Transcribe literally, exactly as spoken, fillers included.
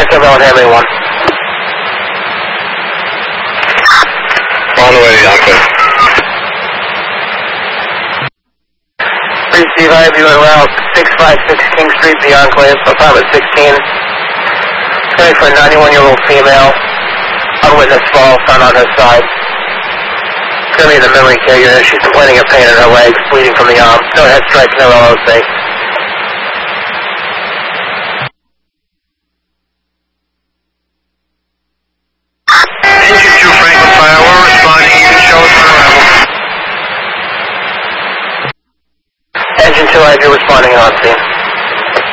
Tinkerbell and Hamley one. On the way, Enclave. three Steve, I have you at route six five six King Street, the Enclave, apartment sixteen. Coming for a ninety-one-year-old female. Unwitnessed fall, found on her side. It's going to be the memory care unit. She's complaining of pain in her legs, bleeding from the arm. No head strikes, no L O C.